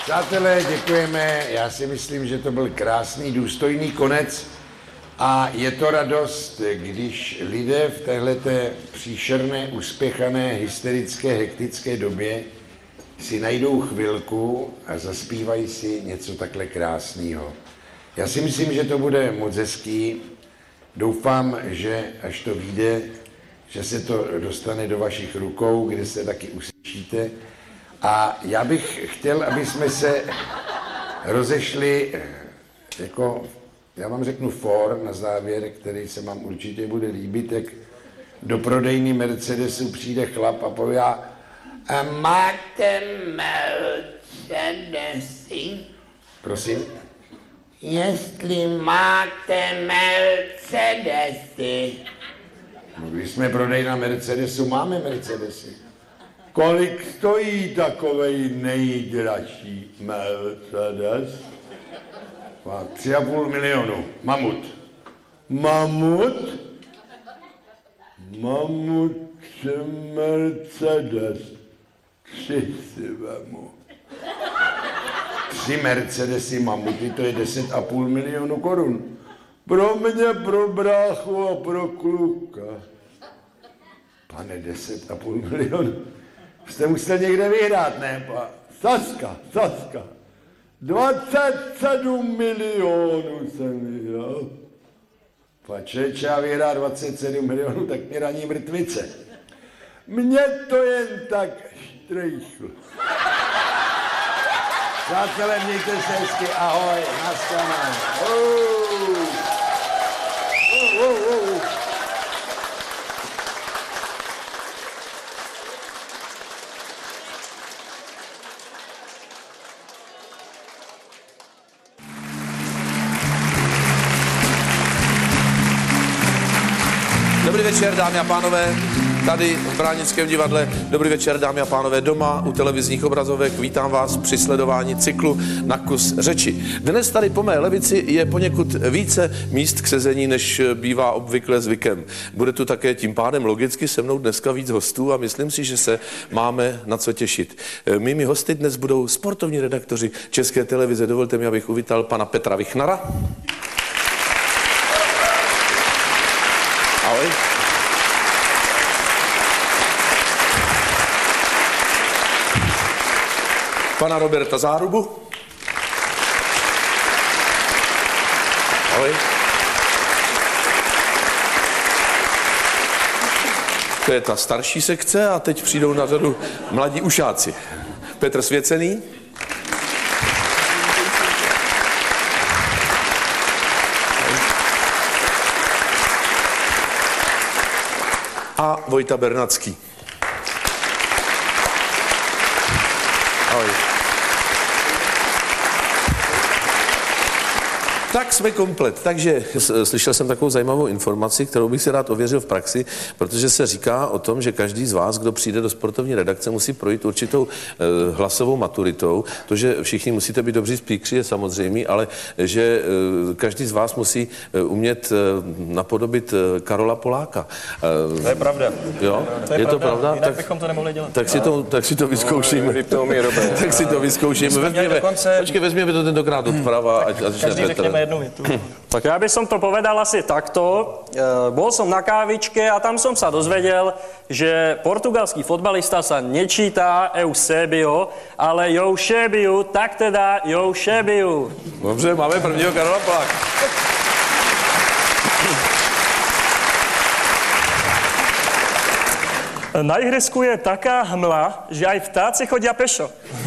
Přátelé, děkujeme. Já si myslím, že to byl krásný, důstojný konec. A je to radost, když lidé v téhleté příšerné, uspěchané, hysterické, hektické době si najdou chvilku a zaspívají si něco takhle krásného. Já si myslím, že to bude moc hezký. Doufám, že až to vyjde, že se to dostane do vašich rukou, kde se taky uslyšíte. A já bych chtěl, aby jsme se rozešli jako, já vám řeknu for na závěr, který se vám určitě bude líbit, jak do prodejny Mercedesu přijde chlap a povídá: a máte Mercedesy? Prosím? Jestli máte Mercedesy. No, když jsme prodejna Mercedesu, máme Mercedesy. Kolik stojí takovej nejdražší Mercedes? 3,5 milionu. Mamut. Mamut? Mamut Mercedes. 3 si vemu. 3 Mercedesy mamuty, to je 10,5 milionu korun. Pro mě, pro bráchu a pro kluka. Pane, 10,5 milionu. Jste musel někde vyhrát, ne? Saska. 27 milionů jsem vyhrál. Pačeč, já vyhrá 27 milionů, tak mě raní mrtvice. Mně to jen tak štrejchlo. Přátelé, mějte se hezky, ahoj, nashledanou. Dobrý večer, dámy a pánové, tady v Bránickém divadle. Dobrý večer, dámy a pánové, doma u televizních obrazovek. Vítám vás při sledování cyklu Na kus řeči. Dnes tady po mé levici je poněkud více míst k sezení, než bývá obvykle zvykem. Bude tu také tím pádem logicky se mnou dneska víc hostů a myslím si, že se máme na co těšit. Mými hosty dnes budou sportovní redaktoři České televize. Dovolte mi, abych uvítal pana Petra Vichnara. Ahoj. Pana Roberta Zárubu. Ahoj. To je ta starší sekce a teď přijdou na řadu mladí ušáci. Petr Svěcený. A Vojta Bernacký. Ahoj. Tak jsme komplet. Takže slyšel jsem takovou zajímavou informaci, kterou bych si rád ověřil v praxi, protože se říká o tom, že každý z vás, kdo přijde do sportovní redakce, musí projít určitou hlasovou maturitou. To, že všichni musíte být dobří speakři, je samozřejmě, ale že každý z vás musí umět napodobit Karola Poláka. To je pravda. Jo? Je to pravda? Jinak bychom to nemohli dělat. Tak si to vyzkoušíme. Tak si to vyzkoušíme. Počkej, vezměme to tentokrát odprava. Každý řekněme jednu větu. Tak ja by som to povedal asi takto. Bol som na kávičke a tam som sa dozvedel, že portugalský fotbalista sa nečítá Eusebio, ale Eusebio, tak teda Eusebio. Dobře, máme prvního Karola Poláka. Na ihrisku je taká hmla, že aj vtáci chodia pešo.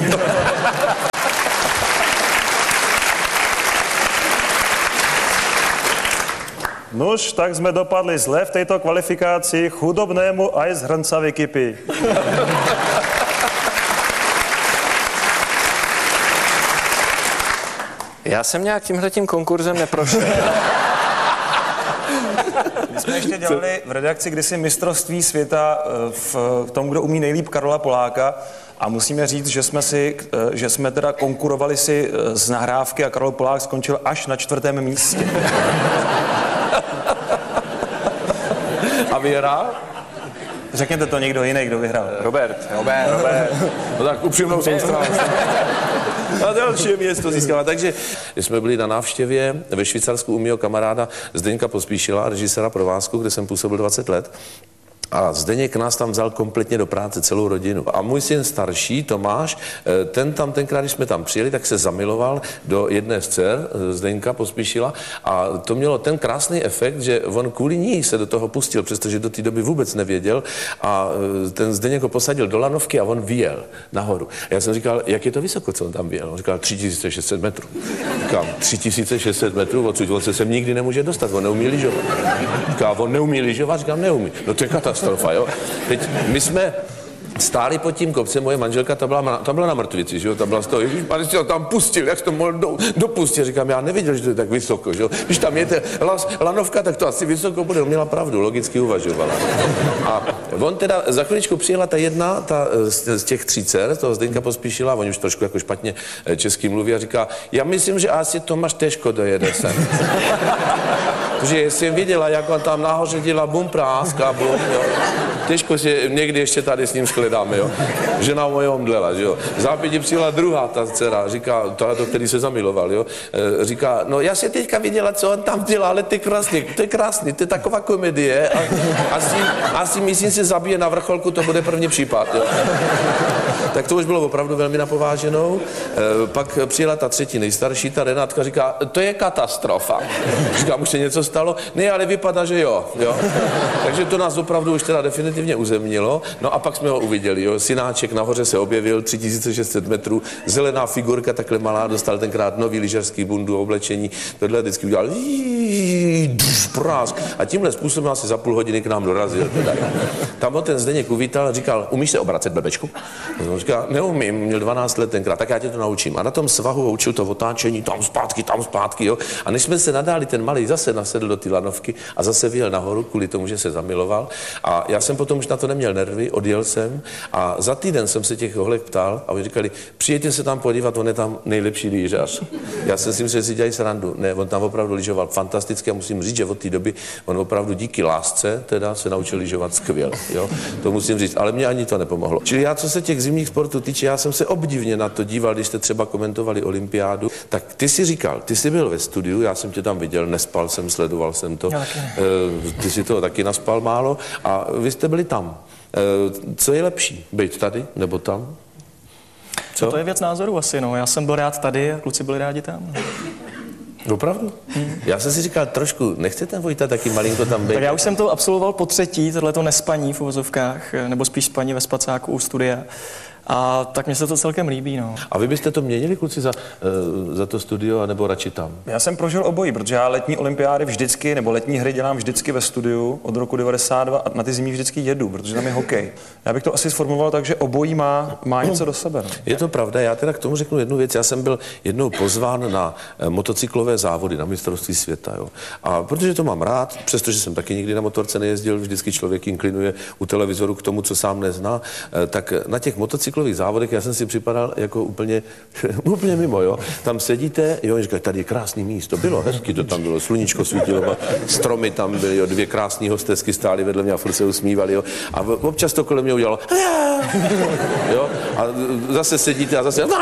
Nuž, tak sme dopadli zle v tejto kvalifikácii, chudobnému aj z hrnca vykypí. Já jsem nějak tímhletím konkurzem neprošel. My jsme ještě dělali v redakci kdysi mistrovství světa v tom, kdo umí nejlíp Karola Poláka. A musíme říct, že jsme teda konkurovali si z nahrávky a Karol Polák skončil až na 4. místě. A vyhrál? Řekněte to někdo jiný, kdo vyhrál. Robert. No tak upřímnou soustranu. A další město získává. Takže jsme byli na návštěvě ve Švýcarsku u mého kamaráda Zdeňka Pospíšila, režiséra Provázku, kde jsem působil 20 let. A Zdeněk nás tam vzal kompletně do práce, celou rodinu. A můj syn starší, Tomáš, ten tam tenkrát, když jsme tam přijeli, tak se zamiloval do jedné z dcer, Zdeňka Pospíšila. A to mělo ten krásný efekt, že on kvůli ní se do toho pustil, přestože do té doby vůbec nevěděl. A ten Zdeněk ho posadil do lanovky a on vyjel nahoru. A já jsem říkal, jak je to vysoko, co on tam vyjel? On říkal 3600 metrů. Říkám, 3600 metrů, odsud on se sem nikdy nemůže dostat, on neumí lyžovat. Říká, on neumí lyžovat? Říkám, neumí. No to je katastrofa, jo. Teď my jsme stáli pod tím kopcem, moje manželka, ta byla na mrtvici, že jo, ta byla z toho, ježišpane, si ho tam pustil, jak jsi to mohl dopustit, říkám, já nevěděl, že to je tak vysoko, že jo, když tam je lanovka, tak to asi vysoko bude, on měla pravdu, logicky uvažovala. A on teda, za chviličku přijela ta jedna, z těch 3 dcer, toho Zdeňka Pospíšila, on už trošku jako špatně česky mluví a říká, já myslím, že asi Tomáš těžko dojede sem. Protože jsem viděla, jak on tam nahoře dělá bum práska, bum, jo. Těžko si někdy ještě tady s ním shledáme, jo. Žena moje omdlela, že jo. Zápětí přijela druhá ta dcera, říká, to, který se zamiloval, jo. Říká, no já si teďka viděla, co on tam dělá, ale to je krásný, to je taková komedie. Asi myslím, se zabije na vrcholku, to bude první případ, jo. Tak to už bylo opravdu velmi napováženou. Pak přijela ta 3. nejstarší, ta Renátka, říká, to je katastrofa. Říkám, už se něco stalo? Ne, ale vypadá, že jo. Takže to nás opravdu už teda definitivně uzemnilo. No a pak jsme ho uviděli, jo. Synáček nahoře se objevil, 3600 metrů, zelená figurka, takhle malá, dostal tenkrát nový lyžařský bundu, oblečení, tohle vždycky udělal prásk. A tímhle způsobem asi za půl hodiny k nám dorazil. Teda. Tam ho ten Zdeněk uvítal a říkal, umíš se obracet, blbečku? On říká, neumím, měl 12 let tenkrát, tak já tě to naučím. A na tom svahu ho učil to otáčení, tam zpátky, jo. A než jsme se nadáli, ten malý zase nasedl do té lanovky a zase vyjel nahoru kvůli tomu, že se zamiloval. A já jsem potom už na to neměl nervy, odjel jsem a za týden jsem se těch holek ptal a oni říkali, přijďte se tam podívat, on je tam nejlepší lyžař. Já jsem si myslel, že si dělají srandu. Ne, on tam opravdu lyžoval fantasticky a musím říct, že od té doby on opravdu díky lásce teda se naučil lyžovat skvěle, jo. To musím říct, ale mě ani to nepomohlo. Čili já, co se těch zimních sportů týče, já jsem se obdivně na to díval, když jste třeba komentovali olympiádu, tak ty si říkal, ty jsi byl ve studiu, já jsem tě tam viděl, nespal jsem, sledoval jsem to. Ty si toho taky naspal málo a vy jste byli tam. Co je lepší, být tady nebo tam? Co? No to je věc názoru asi, no. Já jsem byl rád tady a kluci byli rádi tam. Opravdu? Já jsem si říkal trošku, nechce ten Vojta taky malinko tam být? Tak já už jsem to absolvoval po 3., tohleto nespaní v uvozovkách, nebo spíš spaní ve spacáku u studia. A tak mně se to celkem líbí, no. A vy byste to měnili, kluci, za to studio, anebo radši tam? Já jsem prožil obojí, protože já letní olympiády vždycky, nebo letní hry dělám vždycky ve studiu od roku 92 a na ty zimní vždycky jedu, protože tam je hokej. Já bych to asi sformuloval tak, že obojí má něco do sebe. No. Je to pravda, já teda k tomu řeknu jednu věc. Já jsem byl jednou pozván na motocyklové závody, na mistrovství světa, jo. A protože to mám rád, přestože jsem taky nikdy na motorce nejezdil, vždycky člověk inklinuje u televizoru k tomu, co sám nezná, tak na těch motocyklových závodech já jsem si připadal jako úplně mimo, jo. Tam sedíte, jo, říkají, tady je krásný místo, bylo hezky, to tam bylo, sluníčko svítilo, stromy tam byly, jo, 2 krásný hostesky stály vedle mě a furt se usmívali, jo. A občas to kolem mě udělalo, jo. A zase sedíte a zase, jo.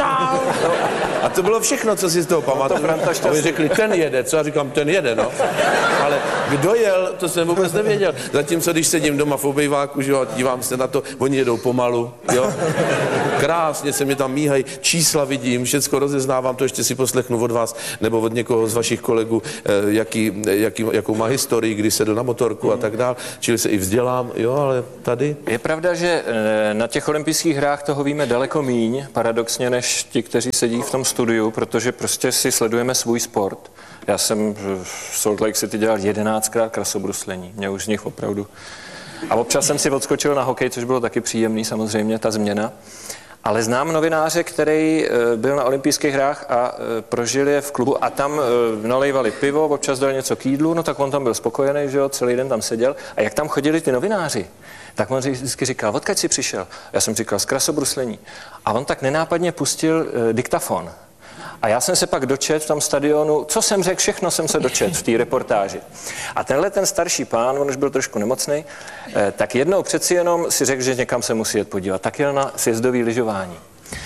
A to bylo všechno, co si z toho pamatuju. A oni řekli, ten jede, co? Já říkám, ten jede, no. Ale kdo jel, to jsem vůbec nevěděl. Zatímco, když sedím doma v obejváku, že jo, dívám se na to, oni jedou pomalu, jo. Krásně se mi tam míhají, čísla vidím, všecko rozeznávám, to ještě si poslechnu od vás nebo od někoho z vašich kolegů, jakou má historii, kdy sedl na motorku a tak dál, čili se i vzdělám, jo, ale tady... Je pravda, že na těch olympijských hrách toho víme daleko míň, paradoxně, než ti, kteří sedí v tom studiu, protože prostě si sledujeme svůj sport. Já jsem v Salt Lake City dělal 11krát krasobruslení, mě už z nich opravdu... A občas jsem si odskočil na hokej, což bylo taky příjemný, samozřejmě, ta změna. Ale znám novináře, který byl na olympijských hrách a prožil je v klubu a tam nalejvali pivo, občas dali něco k jídlu, no tak on tam byl spokojený, že jo, celý den tam seděl. A jak tam chodili ty novináři, tak on vždycky říkal, odkud jsi přišel? Já jsem říkal, z krasobruslení. A on tak nenápadně pustil diktafon. A já jsem se pak dočet v tom stadionu, co jsem řekl, všechno jsem se dočet v té reportáži. A ten starší pán, on už byl trošku nemocný, tak jednou přeci jenom si řekl, že někam se musí jet podívat. Tak jel na sjezdový lyžování.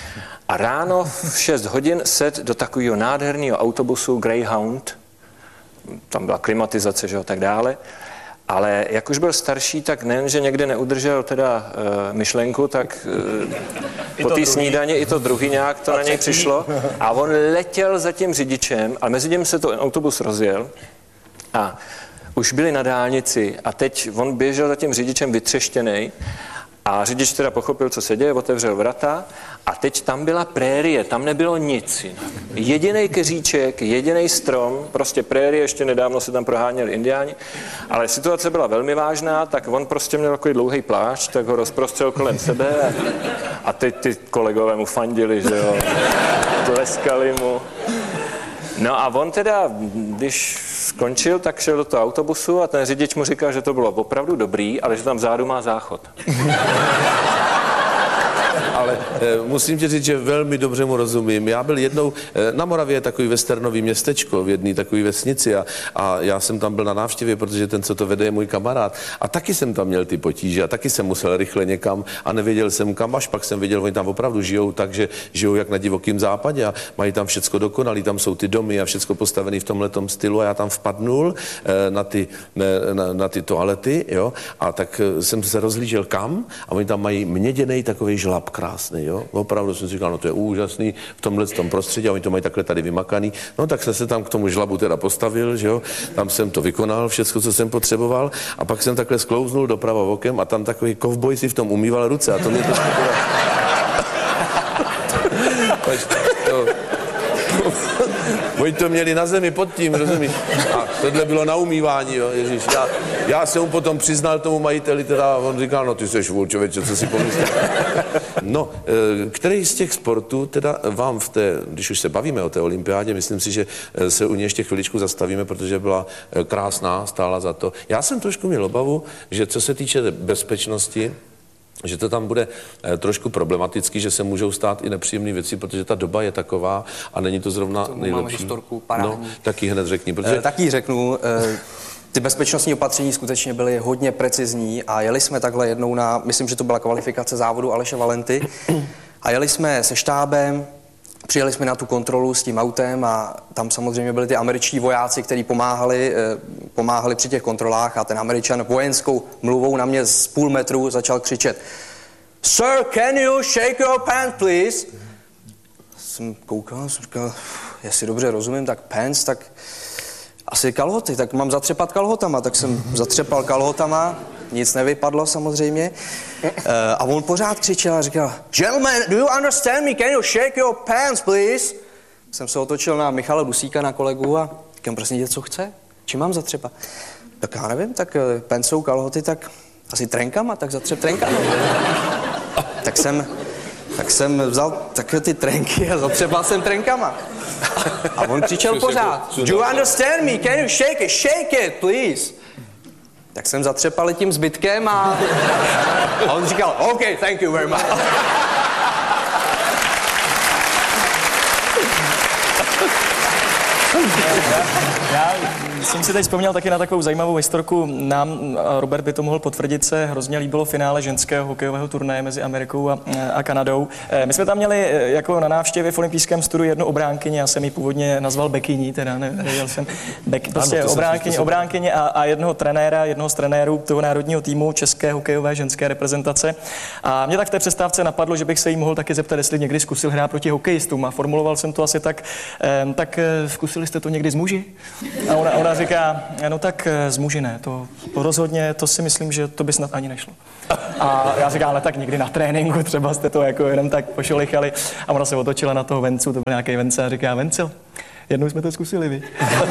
A ráno v 6 hodin set do takového nádherného autobusu Greyhound, tam byla klimatizace, že jo, tak dále. Ale jak už byl starší, tak nejen, že někde neudržel teda myšlenku, tak po té snídani i to druhý nějak to na něj přišlo. A on letěl za tím řidičem, ale mezi tím se to autobus rozjel a už byli na dálnici a teď on běžel za tím řidičem vytřeštěnej a řidič teda pochopil, co se děje, otevřel vrata a teď tam byla prérie, tam nebylo nic jinak. Jedinej keříček, jedinej strom, prostě prérie, ještě nedávno se tam proháněli indiáni, ale situace byla velmi vážná, tak on prostě měl takový dlouhý plášť, tak ho rozprostřel kolem sebe a teď ty kolegové mu fandili, že jo, tleskali mu. No a on teda, když skončil, tak šel do toho autobusu a ten řidič mu říkal, že to bylo opravdu dobrý, ale že tam vzadu má záchod. Ale musím ti říct, že velmi dobře mu rozumím. Já byl jednou, na Moravě je takový westernový městečko v jedné takové vesnici a já jsem tam byl na návštěvě, protože ten, co to vede, je můj kamarád. A taky jsem tam měl ty potíže a taky jsem musel rychle někam a nevěděl jsem kam, až pak jsem věděl, oni tam opravdu žijou tak, že žijou jak na divokém západě a mají tam všecko dokonalý, tam jsou ty domy a všecko postavené v tomhletom stylu a já tam vpadnul na ty toalety, jo, a tak jsem se rozhlížel kam a oni tam mají měděnej takový žlab krásný, jo. Opravdu jsem si říkal, no to je úžasný v tomhle tom prostředí a oni to mají takhle tady vymakaný. No tak jsem se tam k tomu žlabu teda postavil, že jo. Tam jsem to vykonal, všecko, co jsem potřeboval a pak jsem takhle sklouznul doprava okem a tam takový kovboj si v tom umýval ruce a to mě trošku Oni to měli na zemi pod tím, rozumíš? A tohle bylo na umývání, jo, ježiš. Já jsem mu potom přiznal tomu majiteli, teda on říkal, no ty jsi švůl, člověče, co si pomyslel. No, který z těch sportů teda vám když už se bavíme o té olympiádě, myslím si, že se u ní ještě chviličku zastavíme, protože byla krásná, stála za to. Já jsem trošku měl obavu, že co se týče bezpečnosti, že to tam bude trošku problematický, že se můžou stát i nepříjemné věci, protože ta doba je taková a není to zrovna nejlepší. Máme historku parádní. No, tak ji hned řekni. Protože... Tak ji řeknu. Ty bezpečnostní opatření skutečně byly hodně precizní a jeli jsme takhle jednou myslím, že to byla kvalifikace závodu Aleše Valenty a jeli jsme se štábem, přijeli jsme na tu kontrolu s tím autem a tam samozřejmě byli ty američtí vojáci, kteří pomáhali při těch kontrolách a ten Američan vojenskou mluvou na mě z půl metru začal křičet: Sir, can you shake your pants, please? Jsem koukal, jsem říkal, jestli dobře rozumím, tak pants, tak asi kalhoty, tak mám zatřepat kalhotama, tak jsem zatřepal kalhotama, nic nevypadlo samozřejmě. A on pořád křičel a říkal: Gentlemen, do you understand me? Can you shake your pants, please? Jsem se otočil na Michala Dusíka, na kolegu a říkám, prosím tě, co chce? Čím mám zatřepat? Tak já nevím, tak pants jsou kalhoty, tak asi trenkama, tak zatřep trenkama. Tak jsem vzal takové ty trenky a zatřepal jsem trenkama. A on křičel pořád: Do you understand me? Can you shake it, please? Tak jsem zatřepal tím zbytkem a on říkal: OK, thank you very much. Já jsem si teď vzpomněl taky na takovou zajímavou historku. Nám, Robert by to mohl potvrdit, se hrozně líbilo finále ženského hokejového turnaje mezi Amerikou a Kanadou. My jsme tam měli jako na návštěvě v olympijském studiu jednu obránkyni, já jsem ji původně nazval bekyní, teda nevěděl jsem, prostě obránkyně a jednoho z trenérů toho národního týmu české hokejové ženské reprezentace. A mě tak v té přestávce napadlo, že bych se jí mohl taky zeptat, jestli někdy zkusil hrát proti hokejistům a formuloval jsem to asi tak zkusili jste to někdy s muži? A ona říká, no tak z muži ne, to rozhodně, to si myslím, že to by snad ani nešlo. A já říkám, ale tak někdy na tréninku, třeba jste to jako jenom tak pošolichali. A ona se otočila na toho Vencu, to byl nějaký Vence a říká, Vencel, jednou jsme to zkusili, viď?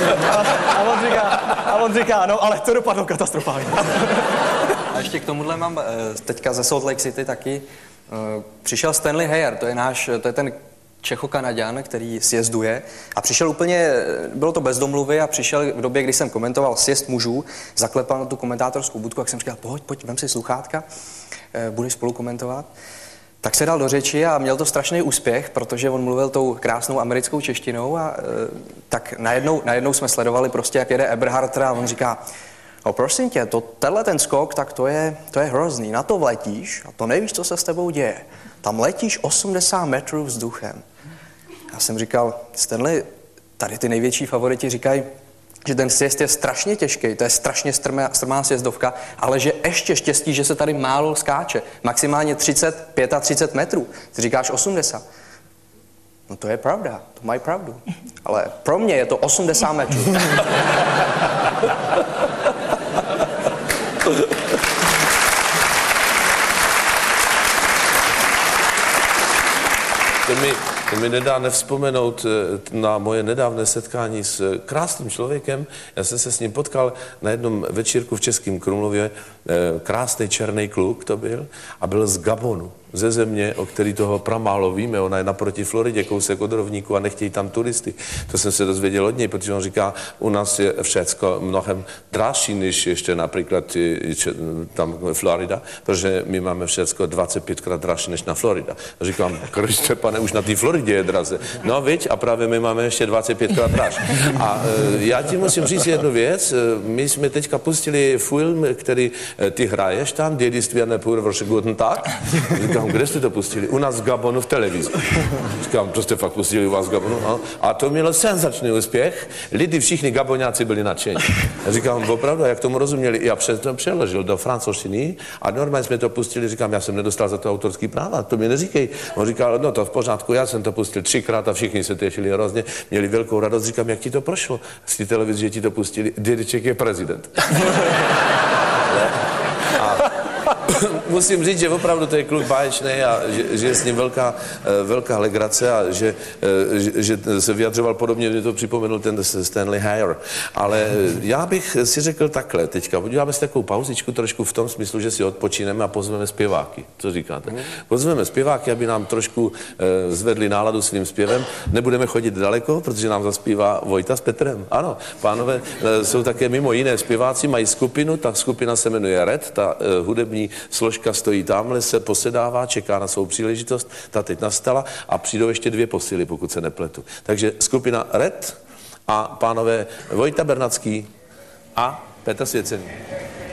A on říká, no ale to dopadlo katastrofálně. A ještě k tomuhle mám teďka ze Salt Lake City taky. Přišel Stanley Hayer, to je ten Čecho-Kanaďan, který sjezduje a přišel úplně, bylo to bez domluvy a přišel v době, kdy jsem komentoval sjezd mužů, zaklepal na tu komentátorskou budku, jak jsem říkal, pojď, vem si sluchátka, budeš spolu komentovat. Tak se dal do řeči a měl to strašný úspěch, protože on mluvil tou krásnou americkou češtinou a tak najednou jsme sledovali prostě, jak jede Eberharter a on říká, No prosím tě, tenhle ten skok, tak to je hrozný. Na to vletíš a to nevíš, co se s tebou děje. Tam letíš 80 metrů vzduchem. Já jsem říkal, Stanley, tady ty největší favoriti říkají, že ten sjezd je strašně těžký, to je strašně strmá sjezdovka, ale že ještě štěstí, že se tady málo skáče. Maximálně 30, 35 metrů. Ty říkáš 80. No to je pravda, to mají pravdu. Ale pro mě je to 80 metrů. To mi nedá nevzpomenout na moje nedávné setkání s krásným člověkem. Já jsem se s ním potkal na jednom večírku v Českém Krumlově. Krásný černý kluk to byl a byl z Gabonu, ze země, o který toho pramálo víme. Ona je naproti Floridě, kousek od rovníku a nechtějí tam turisty. To jsem se dozvěděl od něj, protože on říká, u nás je všecko mnohem dražší, než ještě například tam Florida, protože my máme všecko 25krát dražší než na Florida. A říkám, Kriste pane, už na té Floridě je draze. No viď, a právě my máme ještě 25krát draž. A já ti musím říct jednu věc. My jsme teďka pustili film, který ty hraješ tam, Dědictví a nepůjde guten Tag. Říkám, kde jste to pustili? U nás v Gabonu v televizi. Říkám, to jste fakt pustili u vás v Gabonu? No. A to mělo senzační úspěch. Lidi, všichni Gaboňáci byli nadšení. Já říkám, opravdu, jak tomu rozuměli? Já to přeložil do francouzštiny a normálně jsme to pustili. Říkám, já jsem nedostal za to autorský práva, to mi neříkej. On říkal, no to v pořádku, já jsem to pustil 3krát a všichni se těšili hrozně, měli velkou radost. Říkám, jak ti to prošlo? Z té televize, že ti to pustili, Dědeček je prezident. Musím říct, že opravdu to je kluk báječný a že je s ním velká legrace a že se vyjadřoval podobně, mě to připomenul ten Stanley Hire. Ale já bych si řekl takhle teďka, podíváme si takovou pauzičku trošku v tom smyslu, že si odpočineme a pozveme zpěváky. Co říkáte? Pozveme zpěváky, aby nám trošku zvedli náladu svým zpěvem. Nebudeme chodit daleko, protože nám zaspívá Vojta s Petrem. Ano, pánové jsou také mimo jiné zpěváci, mají skupinu, ta skupina se jmenuje Red, ta hudební složka stojí tamhle, se posedává, čeká na svou příležitost, ta teď nastala a přijdou ještě 2 posily, pokud se nepletu. Takže skupina Red a pánové Vojta Bernacký a Petr Svěcený.